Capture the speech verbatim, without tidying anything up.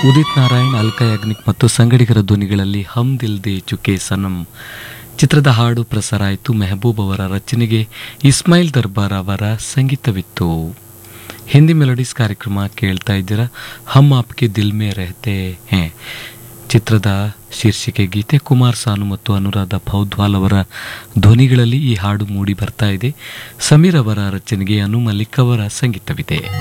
ಉದಿತ್ ನಾರಾಯಣ್, ಅಲ್ಕಾ ಯಾಗ್ನಿಕ್ ಮತ್ತು ಸಂಗಡಿಗರ ಧ್ವನಿಗಳಲ್ಲಿ ಹಮ್ ದಿಲ್ ದೇ ಚುಕೆ ಸನಂ ಚಿತ್ರದ ಹಾಡು ಪ್ರಸಾರ ಆಯಿತು. ಮೆಹಬೂಬ್ ಅವರ ರಚನೆಗೆ ಇಸ್ಮಾಯಿಲ್ ದರ್ಬಾರ್ ಅವರ ಸಂಗೀತವಿತ್ತು. ಹಿಂದಿ ಮೆಲೋಡೀಸ್ ಕಾರ್ಯಕ್ರಮ ಕೇಳ್ತಾ ಇದ್ದೀರಾ. ಹಮ್ ಆಪ್ಕೆ ದಿಲ್ ಮೇ ರಹತೆ ಹೇ ಚಿತ್ರದ ಶೀರ್ಷಿಕೆ ಗೀತೆ. ಕುಮಾರ್ ಸಾನು ಮತ್ತು ಅನುರಾಧ ಪೌದ್ವಾಲ್ ಅವರ ಧ್ವನಿಗಳಲ್ಲಿ ಈ ಹಾಡು ಮೂಡಿ ಬರ್ತಾ ಇದೆ. ಸಮೀರ್ ಅವರ ರಚನೆಗೆ ಅನು ಮಲಿಕ್ ಅವರ ಸಂಗೀತವಿದೆ.